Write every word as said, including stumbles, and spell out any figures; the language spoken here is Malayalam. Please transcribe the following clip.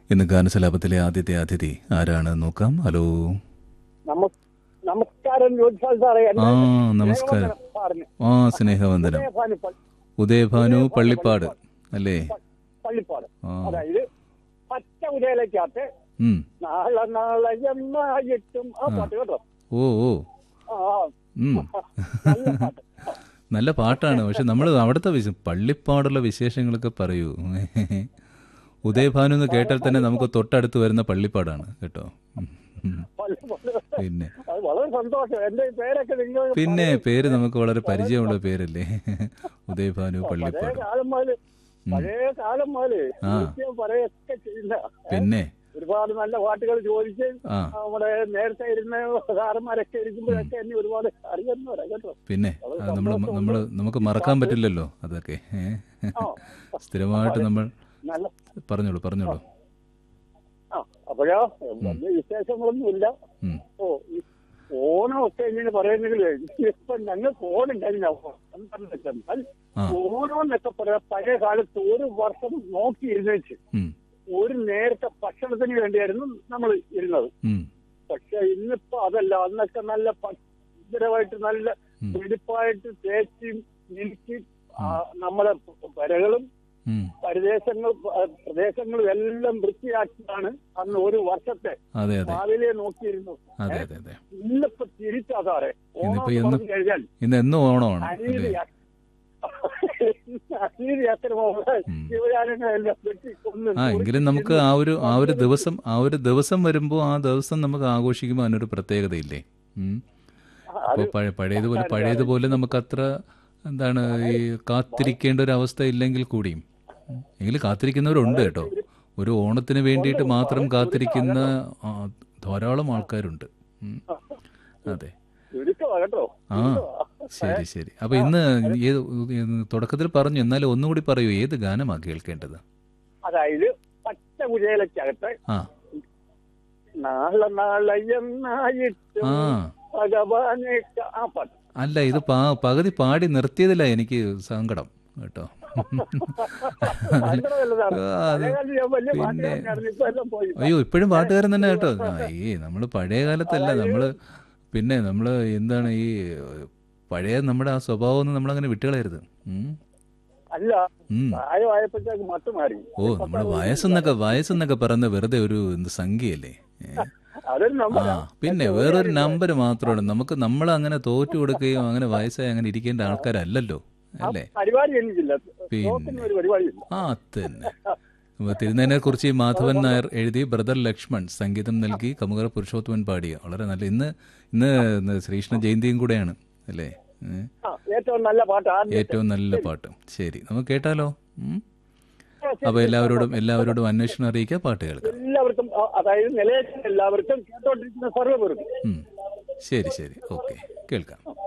ഇന്ന് ഗാനസലാപത്തിലെ ആദ്യത്തെ അതിഥി ആരാണ് നോക്കാം. ഹലോ, നമസ്കാരം സാറേ. ആ നമസ്കാരം. ആ സ്നേഹവന്ദനം. ഉദയഭാനു പള്ളിപ്പാട് അല്ലേ? പള്ളിപ്പാട്. അതായത് പച്ച ഉദയലക്കകത്ത് നാളെ നാളെ എന്നായിട്ടും ആ പാട്ട് കേട്ടോ. ഓ ഓ നല്ല പാട്ടാണ്. പക്ഷെ നമ്മൾ അവിടുത്തെ പള്ളിപ്പാടുള്ള വിശേഷങ്ങളൊക്കെ പറയൂ. ഉദയഭാനു എന്ന് കേട്ടാൽ തന്നെ നമുക്ക് തൊട്ടടുത്ത് വരുന്ന പള്ളിപ്പാടാണ് കേട്ടോ. പിന്നെ വളരെ സന്തോഷം. എന്റെ പേരൊക്കെ നിങ്ങൾ പിന്നെ പേര് നമുക്ക് വളരെ പരിചയമുള്ള പേരല്ലേ, ഉദയഭാനു പള്ളിപ്പാട്. പഴയ കാലം മുതല് പറയൊക്കെ ചെയ്യുന്ന പിന്നെ ഒരുപാട് നല്ല പാട്ടുകൾ ചോദിച്ച് നമ്മുടെ നേരത്തെ ഇരുന്ന സാറന്മാരൊക്കെ ഇരിക്കുമ്പോഴൊക്കെ എന്നെ ഒരുപാട് അറിയുന്നവരാ കേട്ടോ. പിന്നെ നമ്മള് നമ്മള് നമുക്ക് മറക്കാൻ പറ്റില്ലല്ലോ അതൊക്കെ. സ്ഥിരമായിട്ട് നമ്മൾ പറഞ്ഞോളൂ പറഞ്ഞോളൂ. ആ അപ്പോഴോ വലിയ വിശേഷങ്ങളൊന്നും ഇല്ല. ഓ ഓണമൊക്കെ എങ്ങനെ പറയുന്നെങ്കിൽ ഇപ്പൊ ഞങ്ങൾക്ക് ഓണം കഴിഞ്ഞ ഓണം എന്നൊക്കെ പറയാം. പഴയ കാലത്ത് ഒരു വർഷം നോക്കി ഇരുന്നേച്ച് ഒരു നേരത്തെ ഭക്ഷണത്തിന് വേണ്ടിയായിരുന്നു നമ്മൾ ഇരുന്നത്. പക്ഷെ ഇന്നിപ്പോ അതല്ല. അന്നൊക്കെ നല്ല ഭദ്രമായിട്ട് നല്ല വെടിപ്പായിട്ട് തേച്ച് മിനുക്കി നമ്മളെ വരകളും പരിദേശങ്ങൾ പ്രദേശങ്ങളും എല്ലാം വൃത്തിയാക്കിയാണ് അന്ന് ഒരു വർഷത്തെ രാവിലെ നോക്കിയിരുന്നു. ഇന്നിപ്പോ തിരിച്ചാ സാറേ. ഓണം കഴിഞ്ഞാൽ ഇന്ന് ഓണമാണ്. അനീതി അനീതി അക്രമം ശിവജാലങ്ങളെല്ലാം വെട്ടിക്കൊന്ന്. ആ എങ്കിലും നമുക്ക് ആ ഒരു ആ ഒരു ദിവസം ആ ഒരു ദിവസം വരുമ്പോൾ ആ ദിവസം നമുക്ക് ആഘോഷിക്കുമ്പോൾ അതിനൊരു പ്രത്യേകതയില്ലേ. അപ്പോൾ പഴയതുപോലെ പഴയതുപോലെ നമുക്ക് അത്ര എന്താണ് ഈ കാത്തിരിക്കേണ്ട ഒരു അവസ്ഥ ഇല്ലെങ്കിൽ കൂടിയും എങ്കിലും കാത്തിരിക്കുന്നവരുണ്ട് കേട്ടോ. ഒരു ഓണത്തിന് വേണ്ടിയിട്ട് മാത്രം കാത്തിരിക്കുന്ന ധാരാളം ആൾക്കാരുണ്ട്. അതെ. ആ ശരി ശരി. അപ്പൊ ഇന്ന് ഏത് തുടക്കത്തിൽ പറഞ്ഞു, എന്നാലും ഒന്നുകൂടി പറയൂ, ഏത് ഗാനമാ കേൾക്കേണ്ടത്? അതായത് പച്ച കുചേലക്കകത്ത് ആ നാളെ നാളെ എന്നായിട്ടും ഭഗവാനെ ആ പാട്ട്. അല്ല, ഇത് പകുതി പാടി നിർത്തിയതില്ല എനിക്ക് സങ്കടം കേട്ടോ. പിന്നെ അയ്യോ ഇപ്പോഴും പാട്ടുകാരൻ തന്നെ കേട്ടോ. ഈ നമ്മള് പഴയ കാലത്തല്ല നമ്മള്. പിന്നെ നമ്മള് എന്താണ് ഈ പഴയ നമ്മുടെ ആ സ്വഭാവം ഒന്നും നമ്മളങ്ങനെ വിട്ടുകളയരുത്. ഓ നമ്മുടെ വയസ്സെന്നൊക്കെ വയസ്സെന്നൊക്കെ പറയുന്ന വെറുതെ ഒരു എന്ത് സംഖ്യയല്ലേ. ആ പിന്നെ വേറൊരു നമ്പർ മാത്രമാണ് നമുക്ക്. നമ്മൾ അങ്ങനെ തോറ്റു കൊടുക്കുകയോ അങ്ങനെ വയസ്സായി അങ്ങനെ ഇരിക്കേണ്ട ആൾക്കാരല്ലല്ലോ അല്ലേ. പിന്നെ ആ തന്നെ. തിരുനേനെ കുറിച്ച് മാധവൻ നായർ എഴുതി, ബ്രദർ ലക്ഷ്മൺ സംഗീതം നൽകി, കമുകറ പുരുഷോത്തമൻ പാടിയ വളരെ നല്ല. ഇന്ന് ഇന്ന് ശ്രീകൃഷ്ണ ജയന്തിയും കൂടെയാണ് അല്ലേ. ഏറ്റവും നല്ല പാട്ട് ഏറ്റവും നല്ല പാട്ട്. ശരി, നമുക്ക് കേട്ടാലോ. അപ്പൊ എല്ലാവരോടും എല്ലാവരോടും അന്വേഷണം അറിയിക്കുക, പാട്ട് കേൾക്കാം എല്ലാവർക്കും. അതായത് എല്ലാവർക്കും കേട്ടോണ്ടിരിക്കുന്ന സർവ്വ. ശരി ശരി, ഓക്കെ, കേൾക്കാം.